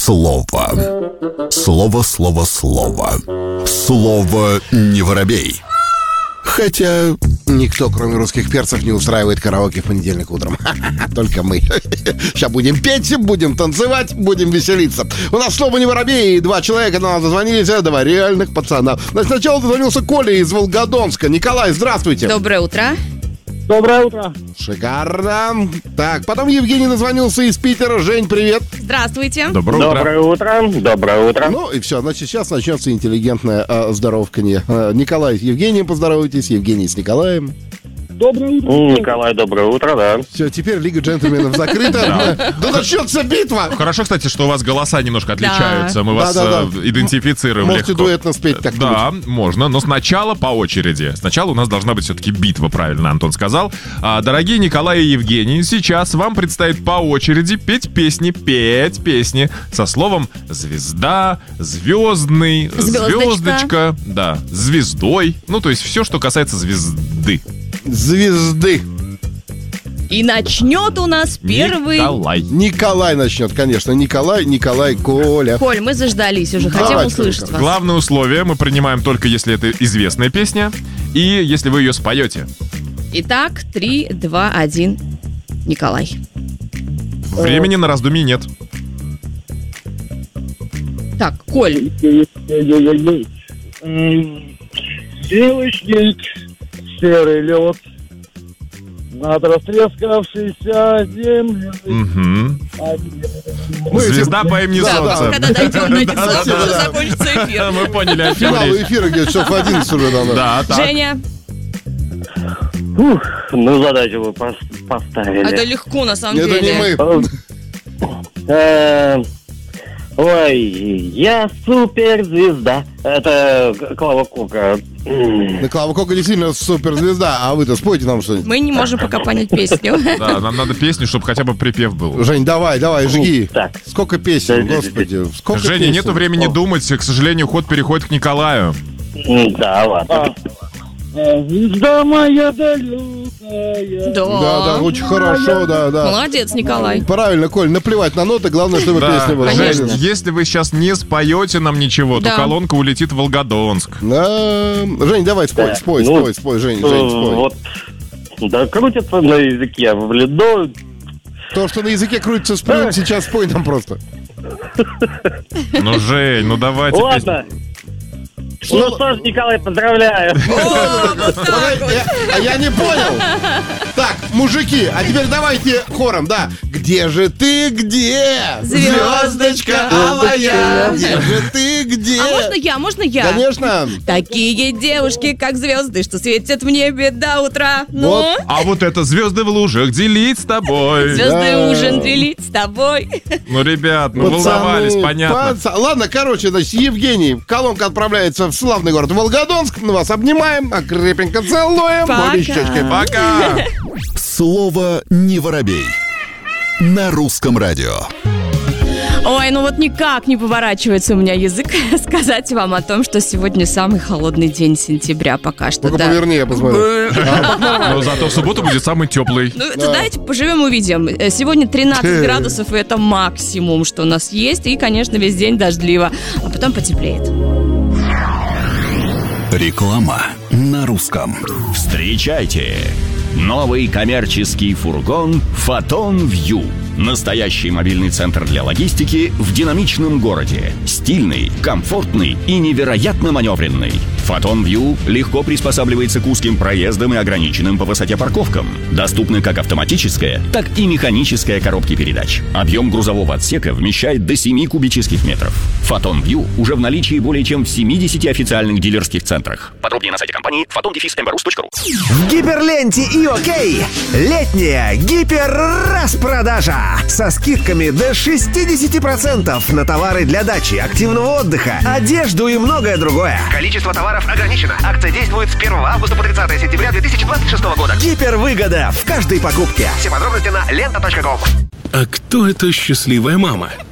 слово. Слово. Слово не воробей. Хотя никто, кроме русских перцев, не устраивает караоке в понедельник утром. Только мы. Сейчас будем петь, будем танцевать, будем веселиться. У нас слово не воробей, и 2 человека на нас дозвонились, 2 реальных пацана. Сначала дозвонился Коля из Волгодонска. Николай, здравствуйте. Доброе утро. Доброе утро. Шикарно. Так, потом Евгений дозвонился из Питера. Жень, привет. Здравствуйте. Доброе утро. Ну и все, значит, сейчас начнется интеллигентное здоровканье. Николай с Евгением поздоровайтесь, Евгений с Николаем. Доброе утро. Николай, доброе утро, да. Все, теперь Лига джентльменов закрыта. Да начнется битва. Хорошо, кстати, что у вас голоса немножко отличаются. Мы вас идентифицируем Можете легко. дуэтно спеть как-нибудь. Да, можно, но сначала по очереди. Сначала у нас должна быть все-таки битва, правильно Антон сказал. Дорогие Николай и Евгений, сейчас вам предстоит по очереди петь песни со словом «звезда», «звездный», «звездочка», да, «звездой». Ну, то есть все, что касается звезды. Звезды. И начнет у нас первый... Николай начнет, конечно. Николай, Коля. Коль, мы заждались уже, хотим услышать вас. Главное условие мы принимаем только если это известная песня и если вы ее споете. Итак, 3, 2, 1. Николай. Времени на раздумье нет. Так, Коль. Белый снег, серый лед, над растрескавшейся землей. Звезда по имени Солнце. Когда дойдем до этих слов, уже закончится эфир. Мы поняли, о чем Финал речь. эфира где-то часов 11 уже надо. Да, так. Женя. Ну, задачу вы поставили. Это легко, на самом Это деле. не мы. Ой, я суперзвезда. Это Клава Кока. Да, Клава Кока действительно суперзвезда. А вы-то спойте нам что-нибудь. Мы не можем пока понять песню. Да, нам надо песню, чтобы хотя бы припев был. Жень, давай, жги. Так. Сколько песен, господи. Сколько Женя, песен? нету времени думать. К сожалению, ход переходит к Николаю. Да, ладно. Звезда моя далекая. Да, очень хорошо, да. Молодец, Николай. Правильно, Коль, наплевать на ноты, главное, чтобы Да. песня была. Конечно. Жень, если вы сейчас не споете нам ничего, Да. то колонка улетит в Волгодонск. Да. Жень, давай, спой, Жень, спой. Вот, да, крутится на языке, блин, То, что на языке крутится, сейчас спой нам просто. Ну, Жень, ну давайте. ладно. Ну что ж, Николай, поздравляю. А я не понял. Так, мужики, а теперь давайте хором, да. Где же ты, где? Звездочка моя. Где же ты, где? А можно я? Конечно. Такие девушки, как звезды, что светят в небе до утра. Ну, Вот. А вот это звезды в лужах делить с тобой. звезды ужин делить с тобой. Ну, ребят, мы волновались, понятно. Ладно, короче, значит, Евгений, колонка отправляется в славный город Волгодонск. Мы вас обнимаем, крепенько целуем. Пока. Обе щечки. Пока. Слово не воробей. На русском радио. Ой, ну вот никак не поворачивается у меня язык сказать вам о том, что сегодня самый холодный день сентября пока что. Ну-ка Да. поверни, я посмотрю. Но зато в субботу будет самый теплый. Ну, давайте поживем, увидим. Сегодня 13 градусов, и это максимум, что у нас есть. И, конечно, весь день дождливо. А потом потеплеет. Реклама на русском. Встречайте! Новый коммерческий фургон «Фотон Вью». Настоящий мобильный центр для логистики в динамичном городе. Стильный, комфортный и невероятно маневренный. «Фотон Вью» легко приспосабливается к узким проездам и ограниченным по высоте парковкам. Доступны как автоматическая, так и механическая коробки передач. Объем грузового отсека вмещает до 7 кубических метров. «Фотон Вью» уже в наличии более чем в 70 официальных дилерских центрах. Подробнее на сайте компании photon-mbarus.ru. В Гиперленте и ОКей летняя гиперраспродажа со скидками до 60% на товары для дачи, активного отдыха, одежду и многое другое. Количество товаров ограничено. Акция действует с 1 августа по 30 сентября 2026 года. Гипервыгода в каждой покупке. Все подробности на lenta.com. А кто эта счастливая мама?